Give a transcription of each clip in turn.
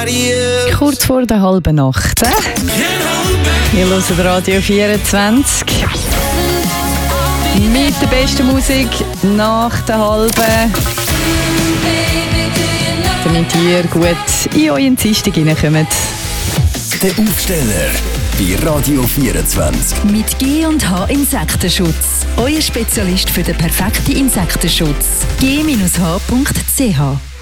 Kurz vor der halben Nacht. Wir hören Radio 24. Mit der besten Musik nach der halben. Damit ihr gut in euren Dienstag reinkommt. Der Aufsteller bei Radio 24. Mit G&H Insektenschutz. Euer Spezialist für den perfekten Insektenschutz. g-h.ch.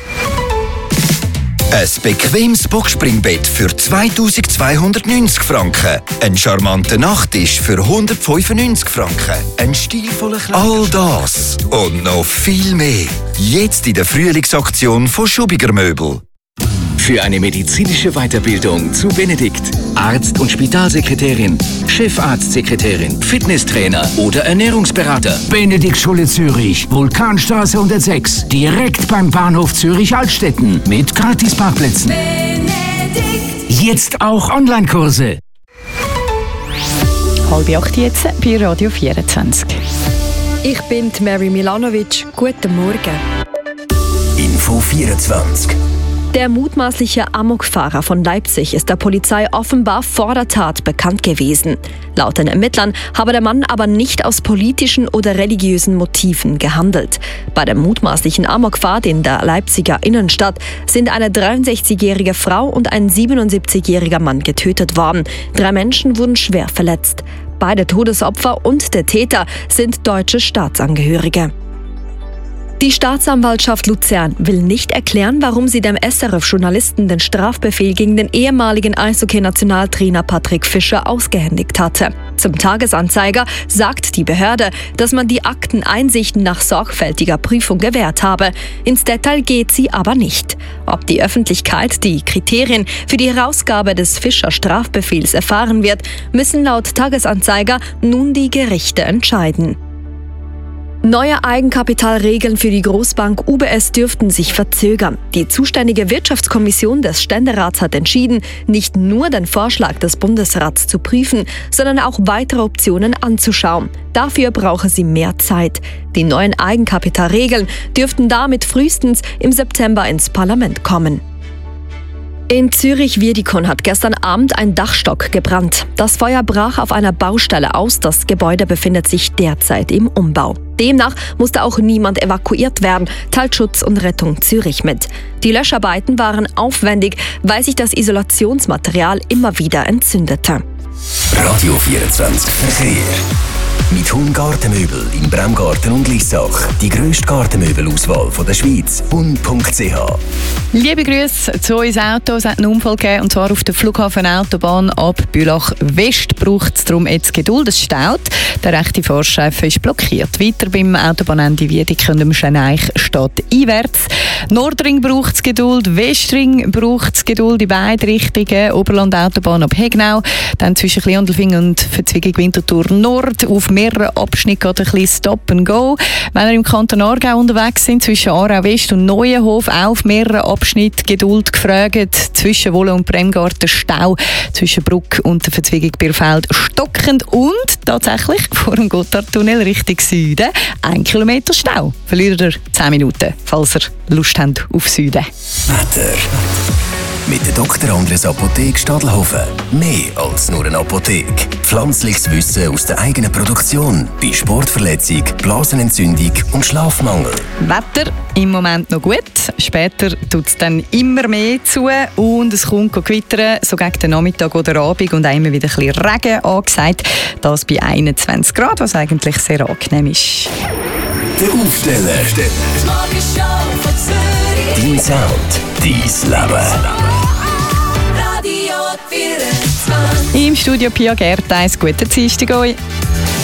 Ein bequemes Boxspringbett für 2290 Franken. Ein charmanter Nachttisch für 195 Franken. Ein stilvoller Kleiderschrank. All das und noch viel mehr. Jetzt in der Frühlingsaktion von Schubiger Möbel. Für eine medizinische Weiterbildung zu Benedikt. Arzt- und Spitalsekretärin, Chefarztsekretärin, Fitnesstrainer oder Ernährungsberater. Benedikt Schule Zürich, Vulkanstraße 106, direkt beim Bahnhof Zürich-Altstetten mit Gratisparkplätzen. Benedikt. Jetzt auch Online-Kurse. 7:30 jetzt bei Radio 24. Ich bin Mary Milanovic. Guten Morgen. Info 24. Der mutmaßliche Amokfahrer von Leipzig ist der Polizei offenbar vor der Tat bekannt gewesen. Laut den Ermittlern habe der Mann aber nicht aus politischen oder religiösen Motiven gehandelt. Bei der mutmaßlichen Amokfahrt in der Leipziger Innenstadt sind eine 63-jährige Frau und ein 77-jähriger Mann getötet worden. 3 Menschen wurden schwer verletzt. Beide Todesopfer und der Täter sind deutsche Staatsangehörige. Die Staatsanwaltschaft Luzern will nicht erklären, warum sie dem SRF-Journalisten den Strafbefehl gegen den ehemaligen Eishockey-Nationaltrainer Patrick Fischer ausgehändigt hatte. Zum Tagesanzeiger sagt die Behörde, dass man die Akteneinsichten nach sorgfältiger Prüfung gewährt habe. Ins Detail geht sie aber nicht. Ob die Öffentlichkeit die Kriterien für die Herausgabe des Fischer-Strafbefehls erfahren wird, müssen laut Tagesanzeiger nun die Gerichte entscheiden. Neue Eigenkapitalregeln für die Großbank UBS dürften sich verzögern. Die zuständige Wirtschaftskommission des Ständerats hat entschieden, nicht nur den Vorschlag des Bundesrats zu prüfen, sondern auch weitere Optionen anzuschauen. Dafür brauche sie mehr Zeit. Die neuen Eigenkapitalregeln dürften damit frühestens im September ins Parlament kommen. In Zürich-Wiedikon hat gestern Abend ein Dachstock gebrannt. Das Feuer brach auf einer Baustelle aus. Das Gebäude befindet sich derzeit im Umbau. Demnach musste auch niemand evakuiert werden, teilt Schutz und Rettung Zürich mit. Die Löscharbeiten waren aufwendig, weil sich das Isolationsmaterial immer wieder entzündete. Radio 24 Verkehr. Mit Hun Gartenmöbel in Bremgarten und Lissach. Die grösste Gartenmöbelauswahl der Schweiz. Hun.ch. Liebe Grüße zu uns Auto. Es hat einen Unfall gegeben, und zwar auf der Flughafenautobahn ab Bülach West. Braucht es darum jetzt Geduld, es staut. Der rechte Fahrstreifen ist blockiert. Weiter beim Autobahnende Wiedikon und dem Scheneich steht einwärts. Nordring braucht es Geduld, Westring braucht es Geduld in beide Richtungen. Oberland-Autobahn ab Hegnau, dann zwischen Kliondelfing und Verzweigung Winterthur Nord. Auf mehreren Abschnitten geht ein bisschen Stop and Go. Wenn ihr im Kanton Aargau unterwegs sind, zwischen Aarau West und Neuenhof, auch auf mehreren Abschnitten Geduld gefragt. Zwischen Wolle und Bremgarten Stau, zwischen Bruck und der Verzweigung Bierfeld stockend und tatsächlich vor dem Gotthardtunnel Richtung Süden 1 Kilometer Stau. Verliert ihr 10 Minuten, falls ihr Lust habt auf Süden. Wetter. Mit der Dr. Andres Apotheke Stadelhofen. Mehr als nur eine Apotheke. Pflanzliches Wissen aus der eigenen Produktion. Bei Sportverletzung, Blasenentzündung und Schlafmangel. Wetter im Moment noch gut. Später tut es dann immer mehr zu. Und es kommt gewittern, so gegen den Nachmittag oder Abend. Und auch immer wieder ein bisschen Regen angesagt. Das bei 21 Grad, was eigentlich sehr angenehm ist. Der Aufsteller. Dein Sound, dein Leben. Im Studio Pia Gerteis, guten Dienstag euch.